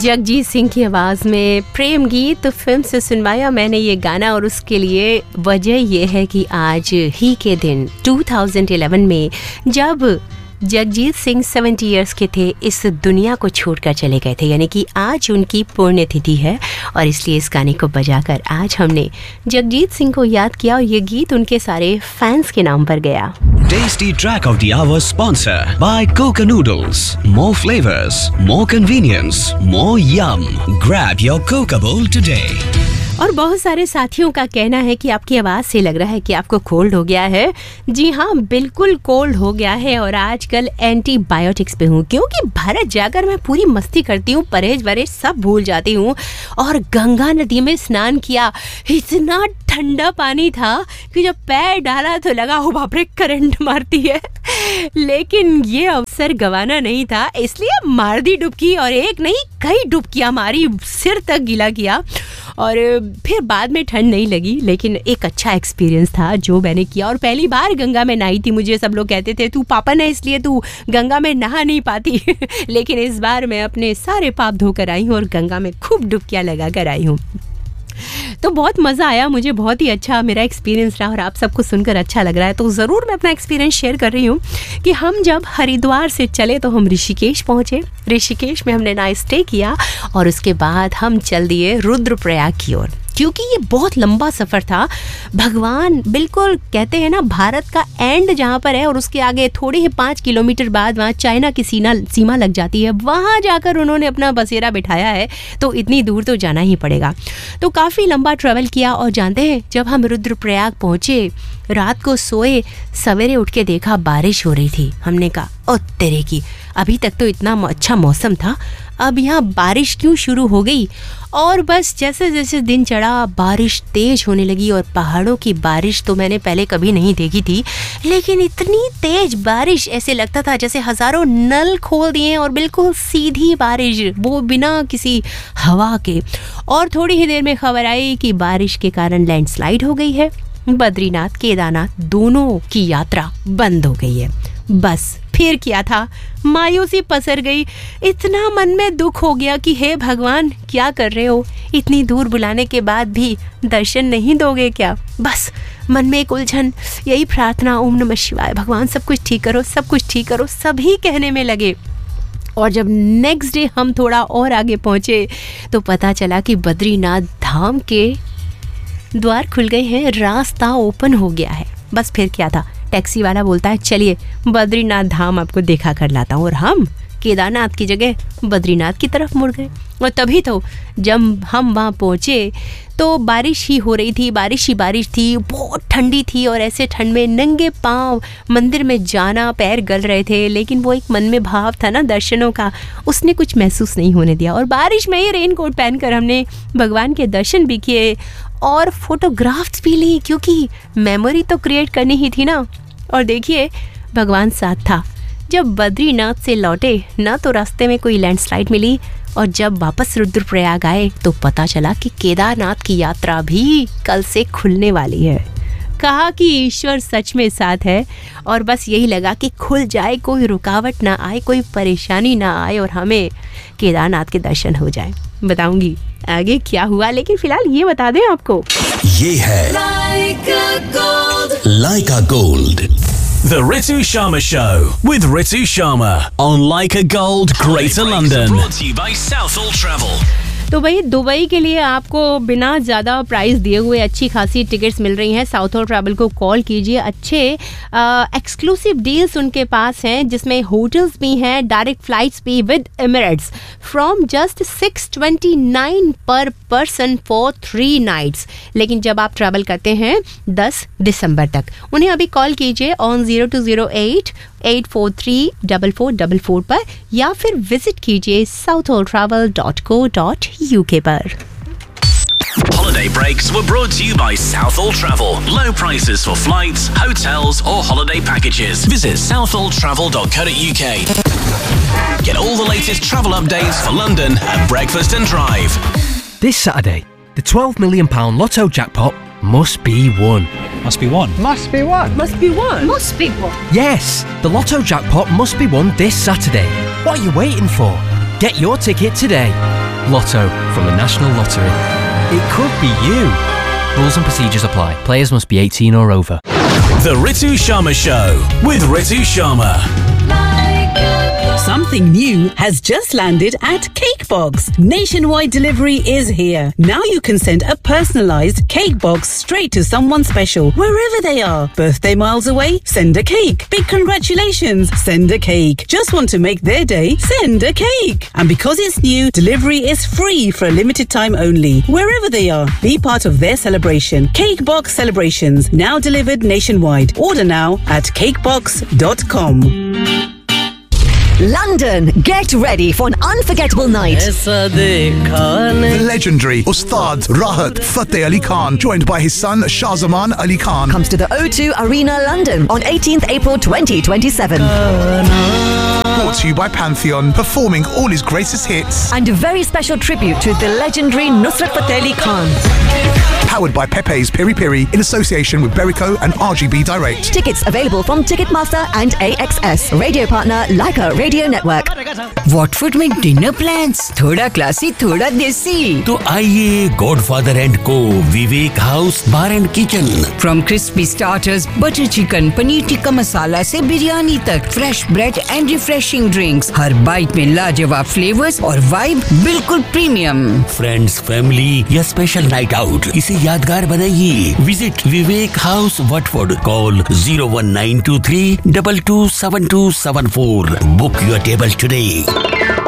जगजीत सिंह की आवाज़ में प्रेम गीत फिल्म से सुनवाया मैंने ये गाना, और उसके लिए वजह ये है कि आज ही के दिन 2011 में जब जगजीत सिंह 70 इयर्स के थे, इस दुनिया को छोड़कर चले गए थे, यानी कि आज उनकी पुण्यतिथि है और इसलिए इस गाने को बजाकर आज हमने जगजीत सिंह को याद किया और ये गीत उनके सारे फैंस के नाम पर गया। Tasty Track of the Hour sponsor by Coca Noodles. More flavors, more convenience, more yum. Grab your Coca bowl today. और बहुत सारे साथियों का कहना है कि आपकी आवाज़ से लग रहा है कि आपको कोल्ड हो गया है। जी हाँ, बिल्कुल कोल्ड हो गया है और आजकल एंटीबायोटिक्स पे हूँ, क्योंकि भारत जाकर मैं पूरी मस्ती करती हूँ, परहेज वरहेज सब भूल जाती हूँ। और गंगा नदी में स्नान किया, इतना ठंडा पानी था कि जब पैर डाला तो लगा हो बाप रे करंट मारती है। लेकिन ये अवसर गंवाना नहीं था, इसलिए मार दी डुबकी, और एक नहीं कई डुबकियाँ मारी, सिर तक गीला किया। और फिर बाद में ठंड नहीं लगी, लेकिन एक अच्छा एक्सपीरियंस था जो मैंने किया। और पहली बार गंगा में नहाई थी। मुझे सब लोग कहते थे तू पापन है इसलिए तू गंगा में नहा नहीं पाती लेकिन इस बार मैं अपने सारे पाप धोकर आई हूँ और गंगा में खूब डुबकियाँ लगा कर आई हूँ। तो बहुत मज़ा आया, मुझे बहुत ही अच्छा मेरा एक्सपीरियंस रहा और आप सबको सुनकर अच्छा लग रहा है तो ज़रूर मैं अपना एक्सपीरियंस शेयर कर रही हूँ कि हम जब हरिद्वार से चले तो हम ऋषिकेश पहुँचे। ऋषिकेश में हमने नाइट स्टे किया और उसके बाद हम चल दिए रुद्रप्रयाग की ओर, क्योंकि ये बहुत लंबा सफ़र था। भगवान बिल्कुल कहते हैं ना, भारत का एंड जहाँ पर है और उसके आगे थोड़े ही 5 किलोमीटर बाद वहाँ चाइना की सीमा लग जाती है, वहाँ जाकर उन्होंने अपना बसेरा बिठाया है, तो इतनी दूर तो जाना ही पड़ेगा। तो काफ़ी लंबा ट्रैवल किया और जानते हैं जब हम रुद्रप्रयाग पहुँचे, रात को सोए, सवेरे उठ के देखा बारिश हो रही थी। हमने कहा ओ तेरे की, अभी तक तो इतना अच्छा मौसम था, अब यहाँ बारिश क्यों शुरू हो गई। और बस जैसे जैसे दिन चढ़ा बारिश तेज होने लगी, और पहाड़ों की बारिश तो मैंने पहले कभी नहीं देखी थी, लेकिन इतनी तेज बारिश ऐसे लगता था जैसे हज़ारों नल खोल दिए और बिल्कुल सीधी बारिश, वो बिना किसी हवा के। और थोड़ी ही देर में खबर आई कि बारिश के कारण लैंडस्लाइड हो गई है, बद्रीनाथ केदारनाथ दोनों की यात्रा बंद हो गई है। बस फिर क्या था, मायूसी पसर गई, इतना मन में दुख हो गया कि हे भगवान क्या कर रहे हो, इतनी दूर बुलाने के बाद भी दर्शन नहीं दोगे क्या। बस मन में एक उलझन, यही प्रार्थना, ओम नमः शिवाय, भगवान सब कुछ ठीक करो, सब कुछ ठीक करो, सभी कहने में लगे। और जब नेक्स्ट डे हम थोड़ा और आगे पहुँचे तो पता चला कि बद्रीनाथ धाम के द्वार खुल गए हैं, रास्ता ओपन हो गया है। बस फिर क्या था, टैक्सी वाला बोलता है चलिए बद्रीनाथ धाम आपको देखा कर लाता हूँ, और हम केदारनाथ की जगह बद्रीनाथ की तरफ मुड़ गए। और तभी तो जब हम वहाँ पहुँचे तो बारिश ही हो रही थी, बारिश ही बारिश थी, बहुत ठंडी थी, और ऐसे ठंड में नंगे पाँव मंदिर में जाना, पैर गल रहे थे, लेकिन वो एक मन में भाव था ना दर्शनों का, उसने कुछ महसूस नहीं होने दिया। और बारिश में ही रेनकोट पहनकर हमने भगवान के दर्शन भी किए और फोटोग्राफ्स भी ली, क्योंकि मेमोरी तो क्रिएट करनी ही थी ना। और देखिए भगवान साथ था, जब बद्रीनाथ से लौटे ना तो रास्ते में कोई लैंडस्लाइड मिली, और जब वापस रुद्रप्रयाग आए तो पता चला कि केदारनाथ की यात्रा भी कल से खुलने वाली है। कहा कि ईश्वर सच में साथ है, और बस यही लगा कि खुल जाए, कोई रुकावट ना आए, कोई परेशानी ना आए और हमें केदारनाथ के दर्शन हो जाए। बताऊंगी आगे क्या हुआ, लेकिन फिलहाल ये बता दें आपको, ये है Laika Gold. The Ritu Sharma Show with Ritu Sharma on Laika Gold, Greater London. Brought to you by Southall Travel. तो भाई दुबई के लिए आपको बिना ज़्यादा प्राइस दिए हुए अच्छी खासी टिकट्स मिल रही हैं। साउथॉल ट्रैवल को कॉल कीजिए, अच्छे एक्सक्लूसिव डील्स उनके पास हैं, जिसमें होटल्स भी हैं, डायरेक्ट फ्लाइट्स भी विद एमिरेट्स फ्रॉम जस्ट 629 पर पर्सन फॉर 3 नाइट्स। लेकिन जब आप ट्रैवल करते हैं 10 दिसंबर तक, उन्हें अभी कॉल कीजिए ऑन 0208 843-4444 पर, या फिर विजिट कीजिए southaltravel.co.uk पर। Holiday breaks were brought to you by Southall Travel. Low prices for flights, hotels or holiday packages. Visit southaltravel.co.uk. Get all the latest travel updates for London at Breakfast and Drive. This Saturday, the £12 million Lotto jackpot must be won. Must be won. Must be won. Must be one. Must be one. Yes, the Lotto jackpot must be won this Saturday. What are you waiting for? Get your ticket today. Lotto from the National Lottery. It could be you. Rules and procedures apply. Players must be 18 or over. The Ritu Sharma Show with Ritu Sharma. Something new has just landed at Cakebox. Nationwide delivery is here. Now you can send a personalised cake box straight to someone special, wherever they are. Birthday miles away? Send a cake. Big congratulations? Send a cake. Just want to make their day? Send a cake. And because it's new, delivery is free for a limited time only. Wherever they are, be part of their celebration. Cakebox Celebrations, now delivered nationwide. Order now at cakebox.com. London, get ready for an unforgettable night. The legendary Ustad Rahat Fateh Ali Khan, joined by his son Shahzaman Ali Khan, Comes to the O2 Arena, London on 18th April 2027. brought to you by Pantheon, performing all his greatest hits. And a very special tribute to the legendary Nusrat Fateh Ali Khan. Powered by Pepe's Piri Piri in association with Berico and RGB Direct. Tickets available from Ticketmaster and AXS. Radio partner Leica Radio Network. Watford में dinner plans, थोड़ा classy थोड़ा देसी। तो आइए godfather and को विवेक house bar and kitchen. From crispy starters, butter chicken, paneer tikka masala से बिरयानी तक, fresh bread and refreshing drinks, her bite में लाजवाब फ्लेवर्स और वाइब बिल्कुल प्रीमियम। फ्रेंड्स, फैमिली या स्पेशल नाइट आउट, इसे यादगार बनाइए। Visit Vivek house Watford. Call 01923 227274। Book your table today.